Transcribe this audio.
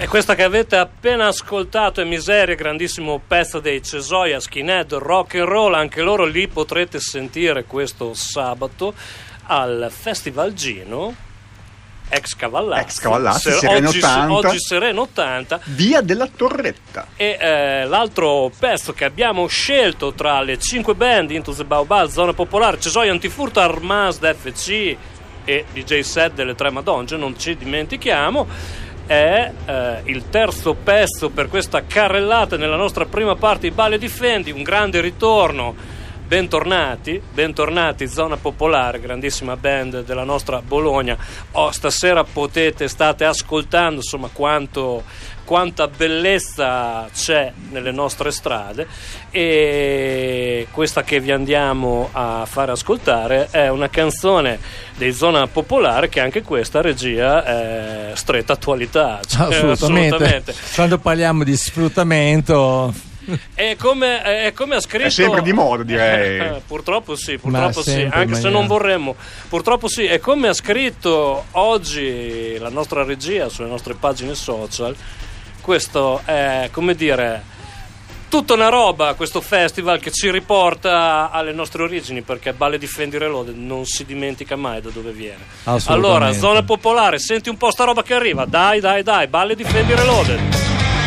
questa che avete appena ascoltato è Miseria, grandissimo pezzo dei Cesoia, skinhead, rock and roll. Anche loro li potrete sentire questo sabato al Festival Gino, ex Cavallazzi, Sereno 80, oggi Sereno 80, via della Torretta. E l'altro pezzo che abbiamo scelto tra le 5 band, Into the Baobab, Zona Popolare, Cesoia, Antifurto, Armaz, FC e DJ Set delle Tre Madonge, non ci dimentichiamo, è il terzo pezzo per questa carrellata nella nostra prima parte di Balle Difendi, un grande ritorno. Bentornati, Zona Popolare, grandissima band della nostra Bologna. Stasera state ascoltando, insomma, quanta bellezza c'è nelle nostre strade, e questa che vi andiamo a fare ascoltare è una canzone dei Zona Popolare, che anche questa, regia, è stretta attualità, cioè, assolutamente. Quando parliamo di È sfruttamento come ha scritto, è sempre di moda, direi. Purtroppo sì, sempre, anche se non vorremmo, purtroppo sì. E come ha scritto oggi la nostra regia sulle nostre pagine social, questo è, come dire, tutta una roba, questo festival che ci riporta alle nostre origini, perché Balle Difendi Reloaded non si dimentica mai da dove viene. Allora, Zona Popolare, senti un po' sta roba che arriva, dai, Balle Difendi Reloaded.